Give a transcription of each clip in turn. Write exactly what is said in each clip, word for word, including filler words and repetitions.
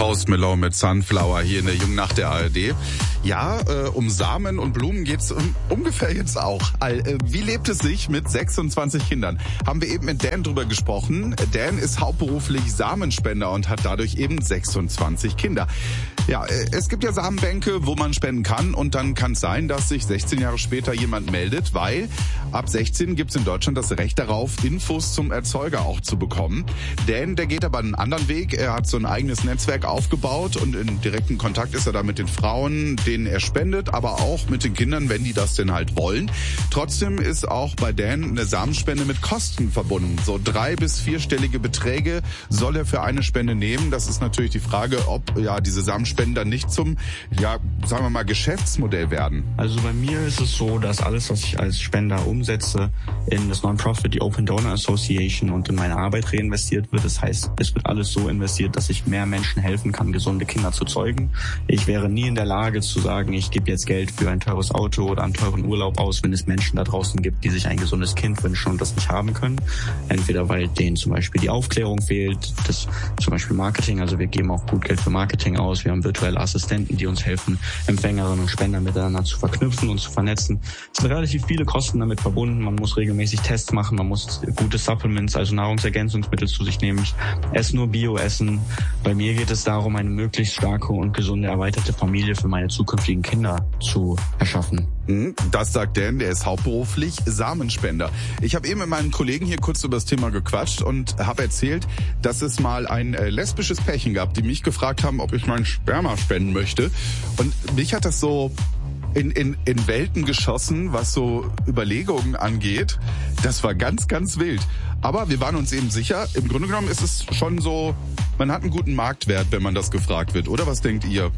Post Malone mit Sunflower hier in der Jungnacht der A R D. Ja, äh, um Samen und Blumen geht's um, ungefähr jetzt auch. All, äh, wie lebt es sich mit sechsundzwanzig Kindern? Haben wir eben mit Dan drüber gesprochen. Dan ist hauptberuflich Samenspender und hat dadurch eben sechsundzwanzig Kinder. Ja, äh, es gibt ja Samenbänke, wo man spenden kann, und dann kann es sein, dass sich sechzehn Jahre später jemand meldet, weil ab sechzehn gibt's in Deutschland das Recht darauf, Infos zum Erzeuger auch zu bekommen. Dan, der geht aber einen anderen Weg. Er hat so ein eigenes Netzwerk aufgebaut und in direkten Kontakt ist er da mit den Frauen, denen er spendet, aber auch mit den Kindern, wenn die das denn halt wollen. Trotzdem ist auch bei Dan eine Samenspende mit Kosten verbunden. So drei- bis vierstellige Beträge soll er für eine Spende nehmen. Das ist natürlich die Frage, ob ja diese Samenspenden dann nicht zum, ja, sagen wir mal, Geschäftsmodell werden. Also bei mir ist es so, dass alles, was ich als Spender umsetze, in das Non-Profit, die Open Donor Association, und in meine Arbeit reinvestiert wird. Das heißt, es wird alles so investiert, dass ich mehr Menschen helfen kann, gesunde Kinder zu zeugen. Ich wäre nie in der Lage zu sagen, ich gebe jetzt Geld für ein teures Auto oder einen teuren Urlaub aus, wenn es Menschen da draußen gibt, die sich ein gesundes Kind wünschen und das nicht haben können. Entweder weil denen zum Beispiel die Aufklärung fehlt, das zum Beispiel Marketing, also wir geben auch gut Geld für Marketing aus, wir haben virtuelle Assistenten, die uns helfen, Empfängerinnen und Spender miteinander zu verknüpfen und zu vernetzen. Es sind relativ viele Kosten damit verbunden, man muss regelmäßig Tests machen, man muss gute Supplements, also Nahrungsergänzungsmittel zu sich nehmen. Ich esse nur Bio-Essen. Bei mir geht es darum, eine möglichst starke und gesunde, erweiterte Familie für meine zukünftigen Kinder zu erschaffen. Das sagt Dan, der ist hauptberuflich Samenspender. Ich habe eben mit meinen Kollegen hier kurz über das Thema gequatscht und habe erzählt, dass es mal ein äh, lesbisches Pärchen gab, die mich gefragt haben, ob ich meinen Sperma spenden möchte. Und mich hat das so in, in, in Welten geschossen, was so Überlegungen angeht. Das war ganz, ganz wild. Aber wir waren uns eben sicher, im Grunde genommen ist es schon so, man hat einen guten Marktwert, wenn man das gefragt wird. Oder was denkt ihr?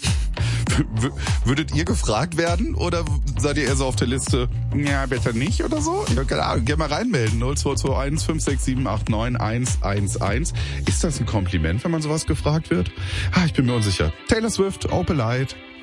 W- würdet ihr gefragt werden oder seid ihr eher so auf der Liste, ja, besser nicht oder so? Ja, keine Ahnung, gerne mal reinmelden. null zwei zwei eins fünf sechs sieben acht neun eins eins eins. Ist das ein Kompliment, wenn man sowas gefragt wird? Ah, ich bin mir unsicher. Taylor Swift, Opalite.